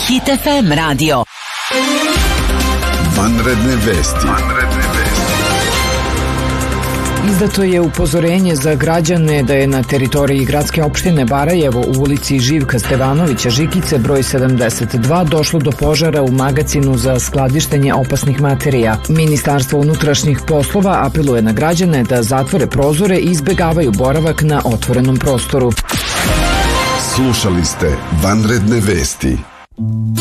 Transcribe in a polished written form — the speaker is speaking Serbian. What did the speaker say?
Hit FM radio. Vanredne vesti. Izdato je upozorenje za građane da je na teritoriji gradske opštine Barajevo u ulici Živka Stevanovića Žikice broj 72 došlo do požara u magacinu za skladištenje opasnih materija. Ministarstvo unutrašnjih poslova apeluje na građane da zatvore prozore i izbegavaju boravak na otvorenom prostoru. Slušali ste Vanredne vesti.